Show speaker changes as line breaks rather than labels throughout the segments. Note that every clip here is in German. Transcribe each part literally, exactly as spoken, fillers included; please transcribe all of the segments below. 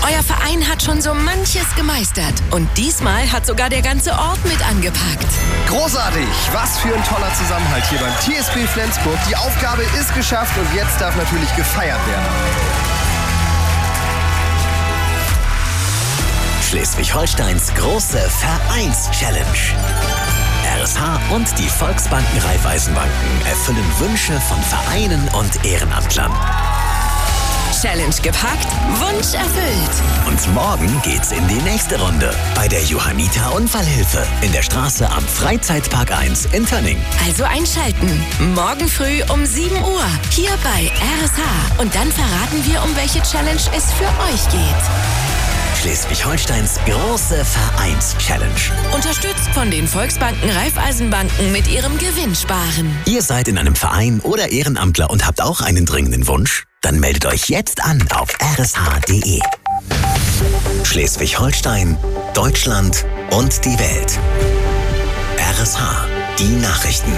Euer Verein hat schon so manches gemeistert. Und diesmal hat sogar der ganze Ort mit angepackt.
Großartig! Was für ein toller Zusammenhalt hier beim T S B Flensburg. Die Aufgabe ist geschafft und jetzt darf natürlich gefeiert werden.
Schleswig-Holsteins große Vereins-Challenge. R S H und die Volksbanken Raiffeisenbanken erfüllen Wünsche von Vereinen und Ehrenamtlern.
Challenge gepackt, Wunsch erfüllt.
Und morgen geht's in die nächste Runde bei der Johanniter Unfallhilfe in der Straße am Freizeitpark eins in Tönning.
Also einschalten. Morgen früh um sieben Uhr hier bei R S H. Und dann verraten wir, um welche Challenge es für euch geht.
Schleswig-Holsteins große Vereins-Challenge.
Unterstützt von den Volksbanken Raiffeisenbanken mit ihrem Gewinnsparen.
Ihr seid in einem Verein oder Ehrenamtler und habt auch einen dringenden Wunsch? Dann meldet euch jetzt an auf r s h punkt d e. Schleswig-Holstein, Deutschland und die Welt. R S H, die Nachrichten.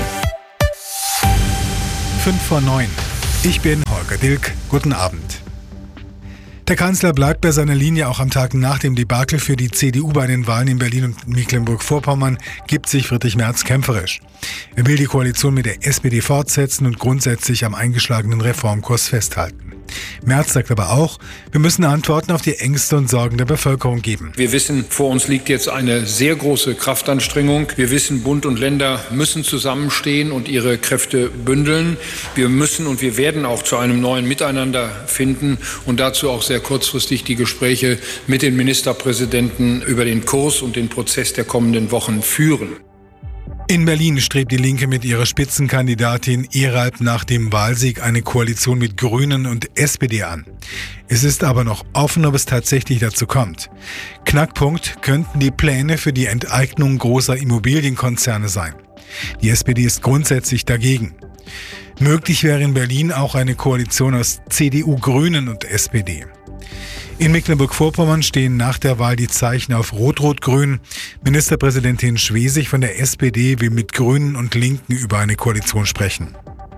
fünf vor neun. Ich bin Holger Dilk. Guten Abend. Der Kanzler bleibt bei seiner Linie auch am Tag nach dem Debakel für die C D U bei den Wahlen in Berlin und Mecklenburg-Vorpommern, gibt sich Friedrich Merz kämpferisch. Er will die Koalition mit der S P D fortsetzen und grundsätzlich am eingeschlagenen Reformkurs festhalten. Merz sagt aber auch, wir müssen Antworten auf die Ängste und Sorgen der Bevölkerung geben.
Wir wissen, vor uns liegt jetzt eine sehr große Kraftanstrengung. Wir wissen, Bund und Länder müssen zusammenstehen und ihre Kräfte bündeln. Wir müssen und wir werden auch zu einem neuen Miteinander finden und dazu auch sehr kurzfristig die Gespräche mit den Ministerpräsidenten über den Kurs und den Prozess der kommenden Wochen führen.
In Berlin strebt die Linke mit ihrer Spitzenkandidatin Eralb nach dem Wahlsieg eine Koalition mit Grünen und S P D an. Es ist aber noch offen, ob es tatsächlich dazu kommt. Knackpunkt könnten die Pläne für die Enteignung großer Immobilienkonzerne sein. Die S P D ist grundsätzlich dagegen. Möglich wäre in Berlin auch eine Koalition aus C D U, Grünen und S P D. In Mecklenburg-Vorpommern stehen nach der Wahl die Zeichen auf Rot-Rot-Grün. Ministerpräsidentin Schwesig von der S P D will mit Grünen und Linken über eine Koalition sprechen.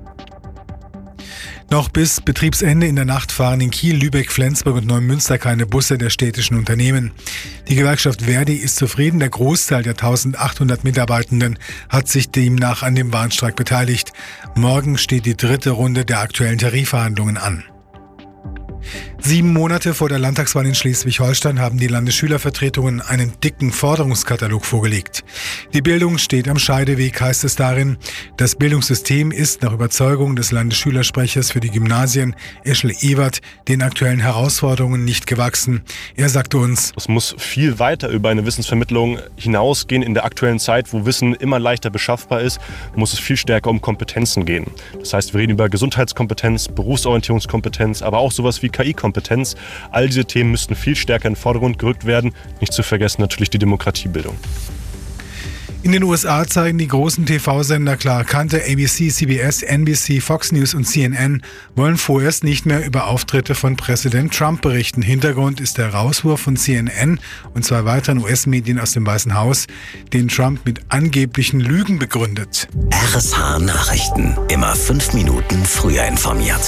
Noch bis Betriebsende in der Nacht fahren in Kiel, Lübeck, Flensburg und Neumünster keine Busse der städtischen Unternehmen. Die Gewerkschaft Verdi ist zufrieden. Der Großteil der eintausendachthundert Mitarbeitenden hat sich demnach an dem Warnstreik beteiligt. Morgen steht die dritte Runde der aktuellen Tarifverhandlungen an. Sieben Monate vor der Landtagswahl in Schleswig-Holstein haben die Landesschülervertretungen einen dicken Forderungskatalog vorgelegt. Die Bildung steht am Scheideweg, heißt es darin. Das Bildungssystem ist nach Überzeugung des Landesschülersprechers für die Gymnasien, Eschle Ewert, den aktuellen Herausforderungen nicht gewachsen. Er sagte uns:
Es muss viel weiter über eine Wissensvermittlung hinausgehen. In der aktuellen Zeit, wo Wissen immer leichter beschaffbar ist, muss es viel stärker um Kompetenzen gehen. Das heißt, wir reden über Gesundheitskompetenz, Berufsorientierungskompetenz, aber auch sowas wie K I-Kompetenz. All diese Themen müssten viel stärker in den Vordergrund gerückt werden. Nicht zu vergessen natürlich die Demokratiebildung.
In den U S A zeigen die großen T V-Sender klar erkannte A B C, C B S, N B C, Fox News und C N N wollen vorerst nicht mehr über Auftritte von Präsident Trump berichten. Hintergrund ist der Rauswurf von C N N und zwei weiteren U S-Medien aus dem Weißen Haus, den Trump mit angeblichen Lügen begründet.
R S H Nachrichten. Immer fünf Minuten früher informiert.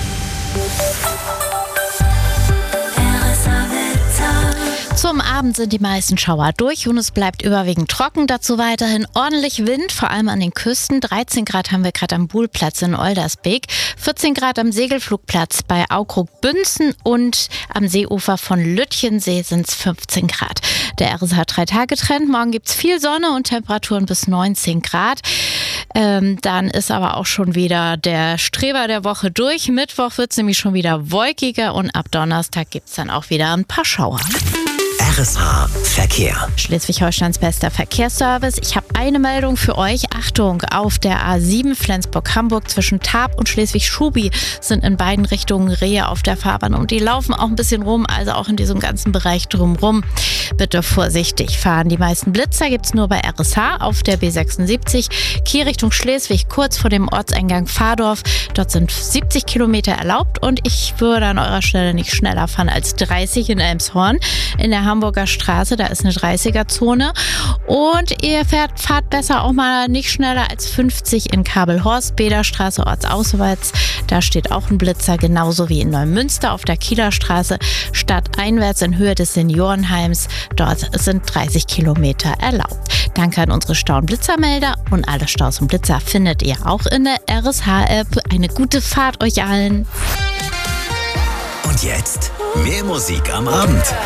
Zum Abend sind die meisten Schauer durch und es bleibt überwiegend trocken. Dazu weiterhin ordentlich Wind, vor allem an den Küsten. dreizehn Grad haben wir gerade am Buhlplatz in Oldersbeek, vierzehn Grad am Segelflugplatz bei Aukrug-Bünzen und am Seeufer von Lütchensee sind es fünfzehn Grad. Der R S H drei Tage Trend. Morgen gibt es viel Sonne und Temperaturen bis neunzehn Grad. Ähm, dann ist aber auch schon wieder der Streber der Woche durch. Mittwoch wird es nämlich schon wieder wolkiger und ab Donnerstag gibt es dann auch wieder ein paar Schauer.
R S H Verkehr.
Schleswig-Holsteins bester Verkehrsservice. Ich habe eine Meldung für euch. Achtung, auf der A sieben Flensburg-Hamburg zwischen Tarp und Schleswig-Schubi sind in beiden Richtungen Rehe auf der Fahrbahn und die laufen auch ein bisschen rum, also auch in diesem ganzen Bereich drumrum. Bitte vorsichtig fahren. Die meisten Blitzer gibt es nur bei R S H auf der B sechsundsiebzig. Kiel Richtung Schleswig, kurz vor dem Ortseingang Pfadorf. Dort sind siebzig Kilometer erlaubt und ich würde an eurer Stelle nicht schneller fahren als dreißig in Elmshorn. In der Hamburg Hamburger Straße, da ist eine dreißiger-Zone. Und ihr fährt, fahrt besser auch mal nicht schneller als fünfzig in Kabelhorst, Bäderstraße ortsauswärts. Da steht auch ein Blitzer, genauso wie in Neumünster auf der Kieler Straße, stadteinwärts in Höhe des Seniorenheims. Dort sind dreißig Kilometer erlaubt. Danke an unsere Stau- und Blitzermelder, und alle Staus und Blitzer findet ihr auch in der R S H-App. Eine gute Fahrt euch allen.
Und jetzt mehr Musik am Abend.